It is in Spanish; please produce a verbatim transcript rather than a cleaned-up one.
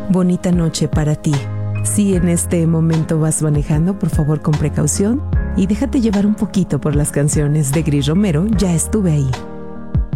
bonita noche para ti. Si en este momento vas manejando, por favor con precaución y déjate llevar un poquito por las canciones de Gris Romero, Ya estuve ahí.